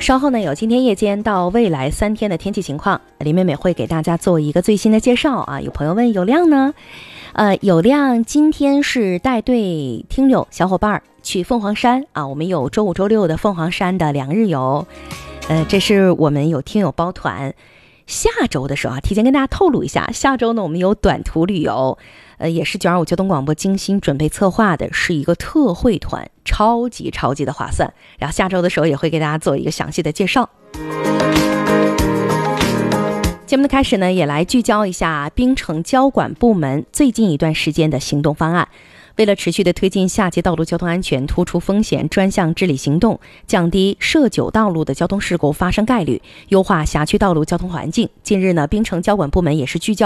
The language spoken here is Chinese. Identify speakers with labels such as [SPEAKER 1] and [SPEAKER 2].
[SPEAKER 1] 稍后呢有今天夜间到未来3天的天气情况，林妹妹会给大家做一个最新的介绍啊。有朋友问有亮呢，有亮今天是带队听友小伙伴去凤凰山啊，我们有周5、周6的凤凰山的2日游，这是我们有听友包团。下周的时候啊，提前跟大家透露一下，下周呢我们有短途旅游，也是925交通广播精心准备策划的，是一个特惠团，超级的划算。然后下周的时候也会给大家做一个详细的介绍。节目的开始呢，也来聚焦一下槟城交管部门最近一段时间的行动方案。为了持续的推进下级道路交通安全突出风险专项治理行动，降低涉9道路的交通事故发生概率，优化辖区道路交通环境，近日呢，槟城交管部门也是聚焦